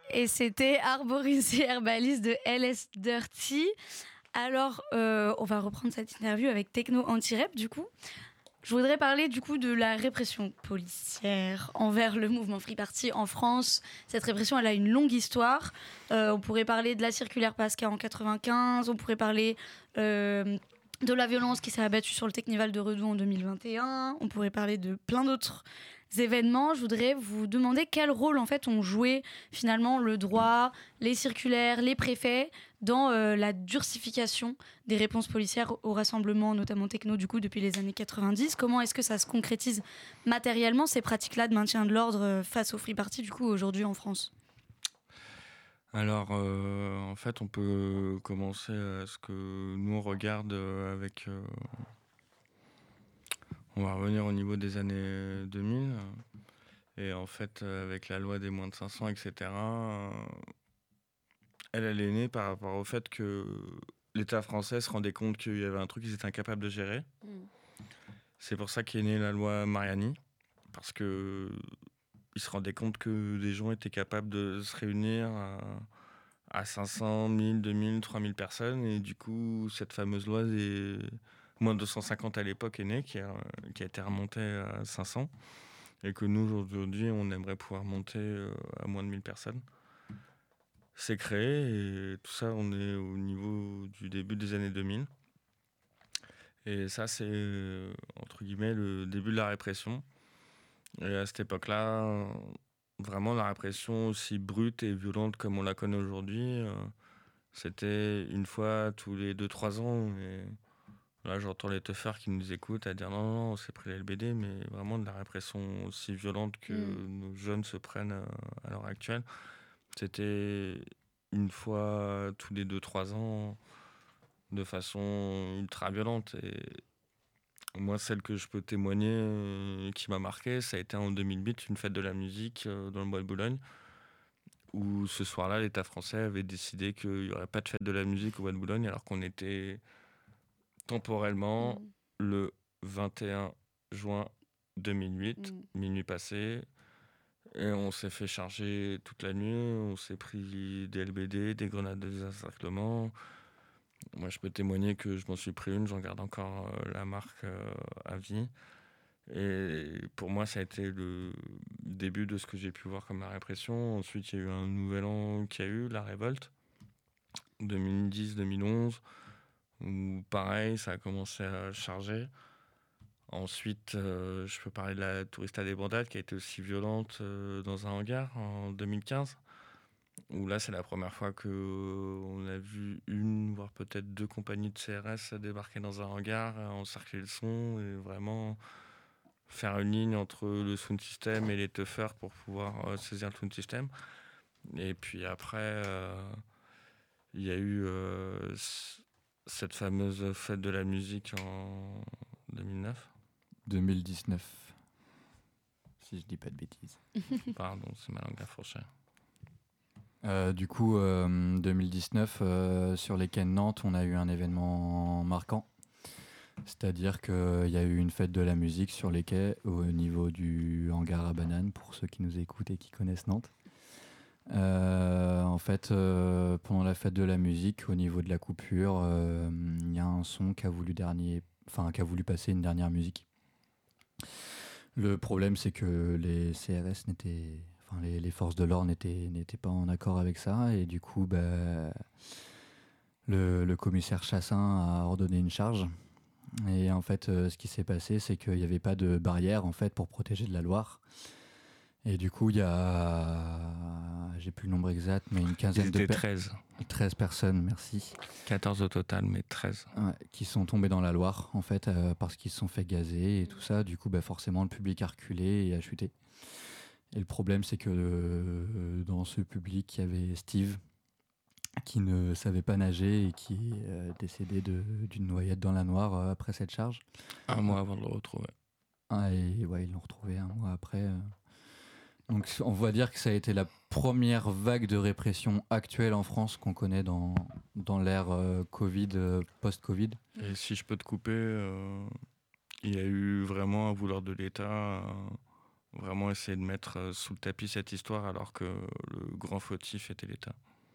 Et c'était Arboriser Herbaliste de LS Dirty. Alors, on va reprendre cette interview avec Techno Anti-Rap, du coup. Je voudrais parler, du coup, de la répression policière envers le mouvement Free Party en France. Cette répression, elle a une longue histoire. On pourrait parler de la circulaire Pasca en 95. On pourrait parler de la violence qui s'est abattue sur le Technival de Redon en 2021. On pourrait parler de plein d'autres événements. Je voudrais vous demander quel rôle en fait ont joué finalement le droit, les circulaires, les préfets dans la durcification des réponses policières au rassemblement, notamment techno du coup depuis les années 90. Comment est-ce que ça se concrétise matériellement ces pratiques-là de maintien de l'ordre face aux free party du coup aujourd'hui en France? Alors, en fait, on peut commencer à ce que nous on regarde avec. On va revenir au niveau des années 2000. Et en fait, avec la loi des moins de 500, etc., elle est née par rapport au fait que l'État français se rendait compte qu'il y avait un truc qu'ils étaient incapables de gérer. C'est pour ça qu'est née la loi Mariani, parce que ils se rendaient compte que des gens étaient capables de se réunir à 500, 1000, 2000, 3000 personnes. Et du coup, cette fameuse loi des moins de 250 à l'époque est née, qui a été remontée à 500. Et que nous, aujourd'hui, on aimerait pouvoir monter à moins de 1000 personnes. C'est créé, et tout ça, on est au niveau du début des années 2000. Et ça, c'est, entre guillemets, le début de la répression. Et à cette époque-là, vraiment, la répression aussi brute et violente comme on la connaît aujourd'hui, c'était une fois tous les 2-3 ans. Et là, j'entends les teuffards qui nous écoutent à dire non, non, on s'est pris la LBD, mais vraiment de la répression aussi violente que nos jeunes se prennent à l'heure actuelle. C'était une fois tous les 2-3 ans de façon ultra violente. Et moi, celle que je peux témoigner qui m'a marqué, ça a été en 2008, une fête de la musique dans le bois de Boulogne, où ce soir-là, l'État français avait décidé qu'il n'y aurait pas de fête de la musique au bois de Boulogne, alors qu'on était temporellement le 21 juin 2008, minuit passé, et on s'est fait charger toute la nuit, on s'est pris des LBD, des grenades de désencerclement. Moi, je peux témoigner que je m'en suis pris une, j'en garde encore la marque à vie. Et pour moi, ça a été le début de ce que j'ai pu voir comme la répression. Ensuite, il y a eu un nouvel an qui a eu, la révolte, 2010-2011, où pareil, ça a commencé à charger. Ensuite, je peux parler de la Tourista des Bandades qui a été aussi violente dans un hangar en 2015. Où là, c'est la première fois qu'on a vu une, voire peut-être 2 compagnies de CRS débarquer dans un hangar, encercler le son et vraiment faire une ligne entre le sound system et les teufers pour pouvoir saisir le sound system. Et puis après, il y a eu cette fameuse fête de la musique en 2009. 2019, si je dis pas de bêtises. Pardon, c'est ma langue à fourcher. Du coup, 2019, sur les quais de Nantes, on a eu un événement marquant. C'est-à-dire qu'il y a eu une fête de la musique sur les quais au niveau du hangar à bananes, pour ceux qui nous écoutent et qui connaissent Nantes. En fait, pendant la fête de la musique, au niveau de la coupure, il y a un son qui a voulu passer une dernière musique. Le problème, c'est que les CRS les forces de l'ordre n'étaient pas en accord avec ça, et du coup, le commissaire Chassin a ordonné une charge. Et en fait, ce qui s'est passé, c'est qu'il n'y avait pas de barrière en fait pour protéger de la Loire. Et du coup, il y a, j'ai plus le nombre exact, mais une quinzaine de 13 personnes, merci. 14 au total, mais 13. Ouais, qui sont tombés dans la Loire, en fait, parce qu'ils se sont fait gazer et tout ça. Du coup, forcément, le public a reculé et a chuté. Et le problème, c'est que dans ce public, il y avait Steve, qui ne savait pas nager et qui est décédé d'une noyade dans la Noire après cette charge. Un mois avant de le retrouver. Et ouais, ils l'ont retrouvé un mois après. Donc on va dire que ça a été la première vague de répression actuelle en France qu'on connaît dans l'ère Covid, post-Covid. Et si je peux te couper, il y a eu vraiment un vouloir de l'État vraiment essayer de mettre sous le tapis cette histoire alors que le grand fautif était l'État.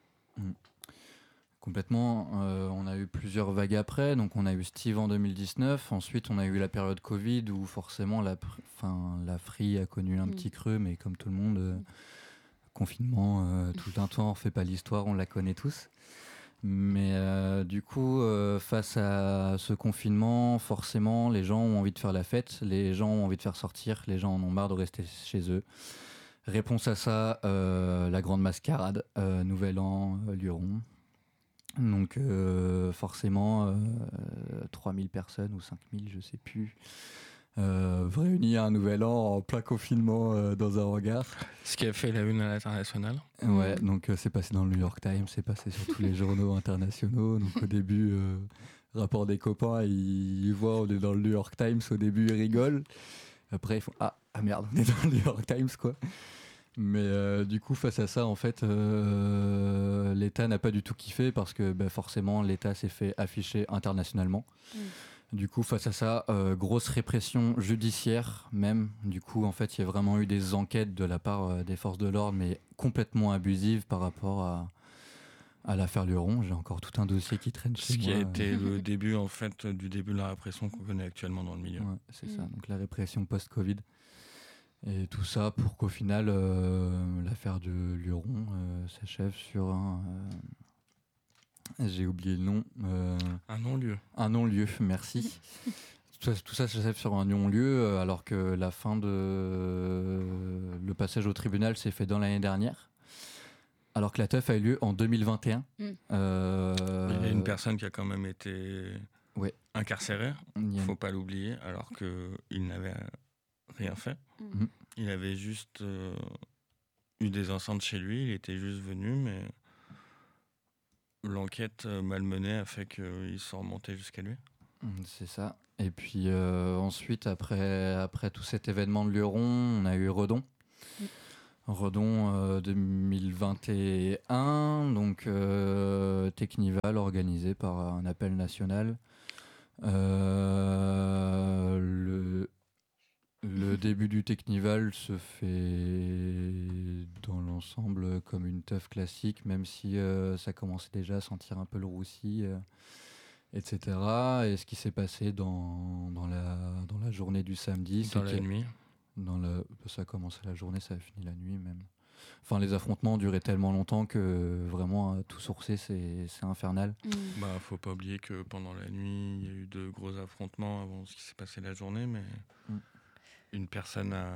Complètement. On a eu plusieurs vagues après. Donc, on a eu Steve en 2019. Ensuite, on a eu la période Covid où forcément la Free a connu un petit creux, mais comme tout le monde, confinement, tout un temps, on ne fait pas l'histoire, on la connaît tous. Mais du coup, face à ce confinement, forcément, les gens ont envie de faire la fête, les gens ont envie de faire sortir, les gens en ont marre de rester chez eux. Réponse à ça, la grande mascarade, Nouvel An, Luron. Donc forcément, 3000 personnes ou 5000, je sais plus, réunies à un Nouvel An en plein confinement dans un hangar. Ce qui a fait la une à l'international. Ouais, donc c'est passé dans le New York Times, c'est passé sur tous les journaux internationaux. Donc au début, rapport des copains, ils voient on est dans le New York Times, au début ils rigolent. Après ils font ah merde, on est dans le New York Times quoi. Mais du coup, face à ça, en fait, l'État n'a pas du tout kiffé parce que forcément, l'État s'est fait afficher internationalement. Du coup, face à ça, grosse répression judiciaire même. Du coup, en fait, il y a vraiment eu des enquêtes de la part des forces de l'ordre, mais complètement abusives par rapport à l'affaire Luron. J'ai encore tout un dossier qui traîne chez moi. Ce qui a été le début, en fait, du début de la répression qu'on connaît actuellement dans le milieu. Ouais, c'est ça, donc la répression post-Covid. Et tout ça pour qu'au final, l'affaire de Luron s'achève sur un... j'ai oublié le nom. Un non-lieu. Un non-lieu, merci. Tout ça s'achève sur un non-lieu, alors que la fin de... Le passage au tribunal s'est fait dans l'année dernière. Alors que la teuf a eu lieu en 2021. Il y a une personne qui a quand même été incarcérée, il ne faut pas l'oublier, alors qu'il n'avait rien fait. Il avait juste eu des enceintes chez lui, il était juste venu, mais l'enquête malmenée a fait qu'ils sont remontés jusqu'à lui. C'est ça. Et puis ensuite, après tout cet événement de Luron, on a eu Redon. Redon 2021, donc Technival organisé par un appel national. Le début du Technival se fait dans l'ensemble comme une teuf classique, même si ça commençait déjà à sentir un peu le roussi, etc. Et ce qui s'est passé dans la journée du samedi, dans la nuit. Ça a commencé la journée, ça a fini la nuit même. Enfin, les affrontements duraient tellement longtemps que vraiment tout sourcer, c'est infernal. Faut pas oublier que pendant la nuit, il y a eu de gros affrontements avant ce qui s'est passé la journée, mais une personne a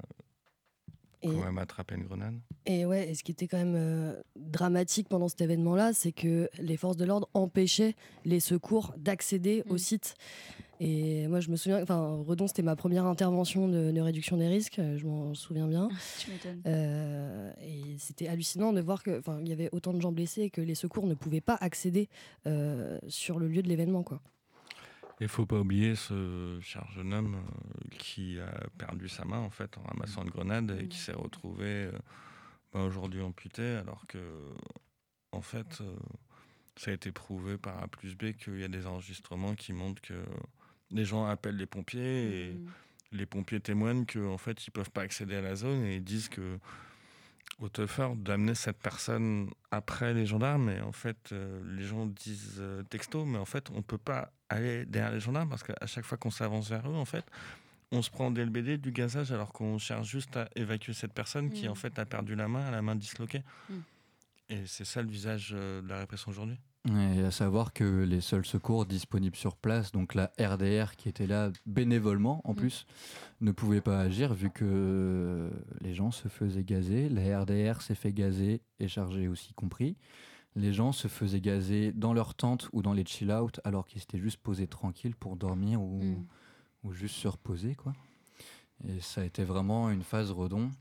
quand même attrapé une grenade. Et ce qui était quand même dramatique pendant cet événement-là, c'est que les forces de l'ordre empêchaient les secours d'accéder au site. Et moi, je me souviens, Redon, c'était ma première intervention de réduction des risques, je m'en souviens bien. Tu m'étonnes. Et c'était hallucinant de voir qu'il y avait autant de gens blessés et que les secours ne pouvaient pas accéder sur le lieu de l'événement, quoi. Il ne faut pas oublier ce cher jeune homme qui a perdu sa main en fait en ramassant une grenade et qui s'est retrouvé aujourd'hui amputé, alors que en fait ça a été prouvé par A plus B qu'il y a des enregistrements qui montrent que les gens appellent les pompiers et les pompiers témoignent qu'en fait ils peuvent pas accéder à la zone et ils disent que au teufeur d'amener cette personne après les gendarmes, et en fait les gens disent texto, mais en fait on peut pas aller derrière les gendarmes parce qu'à chaque fois qu'on s'avance vers eux, en fait on se prend des LBD, du gazage, alors qu'on cherche juste à évacuer cette personne qui en fait a perdu la main disloquée. Et c'est ça le visage de la répression aujourd'hui. Et à savoir que les seuls secours disponibles sur place, donc la RDR qui était là bénévolement en plus, ne pouvait pas agir vu que les gens se faisaient gazer. La RDR s'est fait gazer et charger aussi compris. Les gens se faisaient gazer dans leur tente ou dans les chill-out alors qu'ils s'étaient juste posés tranquilles pour dormir ou juste se reposer, quoi. Et ça a été vraiment une phase Redon.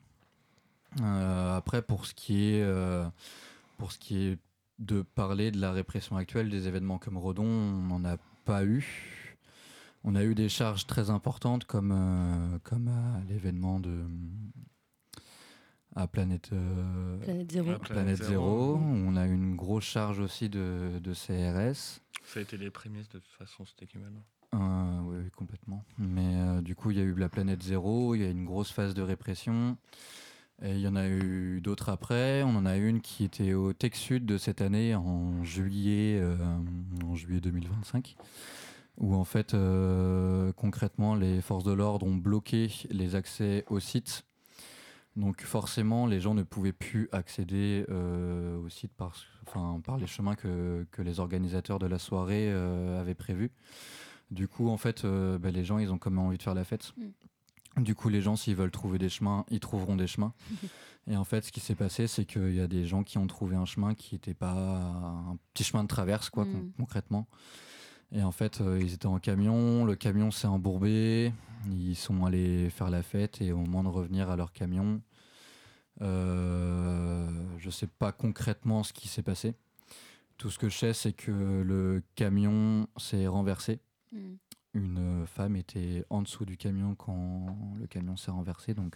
Après, pour ce qui est de parler de la répression actuelle, des événements comme Redon, on n'en a pas eu. On a eu des charges très importantes comme à l'événement à Planète Zéro. On a eu une grosse charge aussi de CRS. Ça a été les prémices de toute façon, c'était équivalent. Oui, oui, complètement. Mais du coup, il y a eu la planète zéro, il y a une grosse phase de répression. Et il y en a eu d'autres après. On en a une qui était au Tech Sud de cette année, en juillet 2025, où en fait, concrètement, les forces de l'ordre ont bloqué les accès au site. Donc forcément, les gens ne pouvaient plus accéder au site par les chemins que les organisateurs de la soirée avaient prévus. Du coup, en fait, les gens, ils ont quand même envie de faire la fête. Du coup, les gens, s'ils veulent trouver des chemins, ils trouveront des chemins. Et en fait, ce qui s'est passé, c'est qu'il y a des gens qui ont trouvé un chemin qui n'était pas un petit chemin de traverse, quoi, concrètement. Et en fait, ils étaient en camion, le camion s'est embourbé, ils sont allés faire la fête et au moment de revenir à leur camion, je sais pas concrètement ce qui s'est passé. Tout ce que je sais, c'est que le camion s'est renversé. Une femme était en dessous du camion quand le camion s'est renversé, donc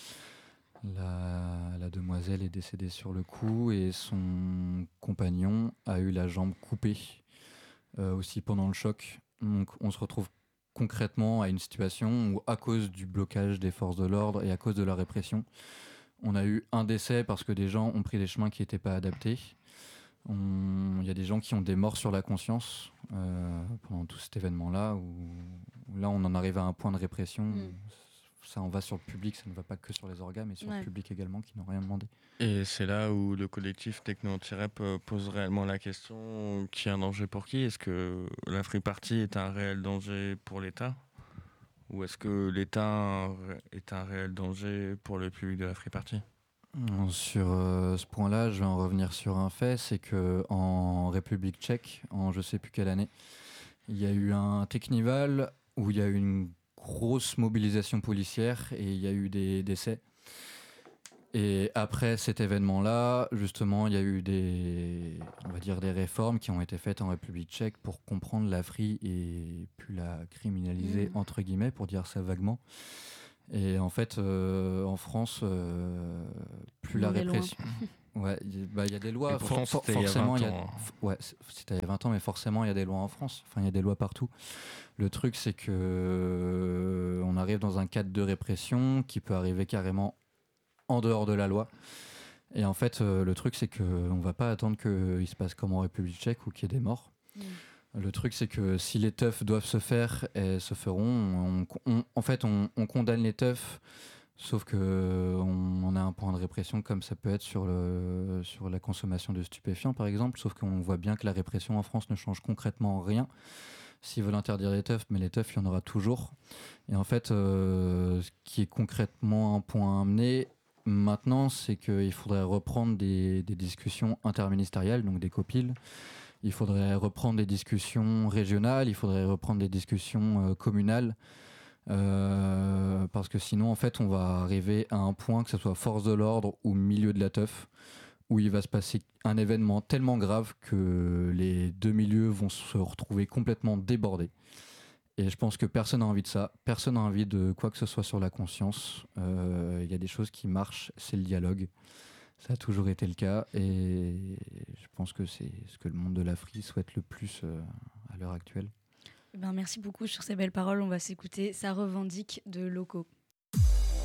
la demoiselle est décédée sur le coup et son compagnon a eu la jambe coupée aussi pendant le choc. Donc on se retrouve concrètement à une situation où, à cause du blocage des forces de l'ordre et à cause de la répression, on a eu un décès parce que des gens ont pris des chemins qui n'étaient pas adaptés. Il y a des gens qui ont des morts sur la conscience pendant tout cet événement-là, où là on en arrive à un point de répression. Ça en va sur le public, ça ne va pas que sur les orgas, mais sur le public également, qui n'ont rien demandé. Et c'est là où le collectif Techno Anti-Rap pose réellement la question, qui est un danger pour qui ? Est-ce que la Free Party est un réel danger pour l'État ? Ou est-ce que l'État est un réel danger pour le public de la Free Party ? Sur ce point-là, je vais en revenir sur un fait, c'est qu'en République tchèque, en je ne sais plus quelle année, il y a eu un Technival où il y a eu une grosse mobilisation policière et il y a eu des décès. Et après cet événement-là, justement, il y a eu des réformes qui ont été faites en République tchèque pour comprendre la free et plus la criminaliser, entre guillemets, pour dire ça vaguement. Et en fait, en France, plus la répression... Ouais, il y a des lois. Forcément, c'était il y a 20 ans, mais forcément, il y a des lois en France. Enfin, il y a des lois partout. Le truc, c'est que on arrive dans un cadre de répression qui peut arriver carrément en dehors de la loi. Et en fait, le truc, c'est qu'on ne va pas attendre qu'il se passe comme en République tchèque ou qu'il y ait des morts. Le truc, c'est que si les teufs doivent se faire, elles se feront. On condamne les teufs, sauf qu'on a un point de répression comme ça peut être sur la consommation de stupéfiants, par exemple. Sauf qu'on voit bien que la répression en France ne change concrètement rien. S'ils veulent interdire les teufs, mais les teufs, il y en aura toujours. Et en fait, ce qui est concrètement un point à amener maintenant, c'est qu'il faudrait reprendre des discussions interministérielles, donc des COPIL. Il faudrait reprendre des discussions régionales, il faudrait reprendre des discussions communales, parce que sinon, en fait, on va arriver à un point, que ce soit force de l'ordre ou milieu de la teuf, où il va se passer un événement tellement grave que les deux milieux vont se retrouver complètement débordés. Et je pense que personne n'a envie de ça, personne n'a envie de quoi que ce soit sur la conscience. Il y a des choses qui marchent, c'est le dialogue. Ça a toujours été le cas et je pense que c'est ce que le monde de la free souhaite le plus à l'heure actuelle. Merci beaucoup sur ces belles paroles. On va s'écouter Ça revendique de Loco.